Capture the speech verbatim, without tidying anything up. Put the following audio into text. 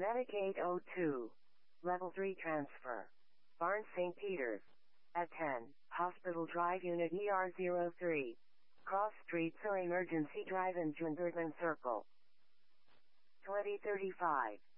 Medic eight oh two. Level three transfer. Barnes Saint Peter's. At ten, Hospital Drive Unit E R zero three. Cross Street or Emergency Drive in Junbertman Circle. twenty thirty-five.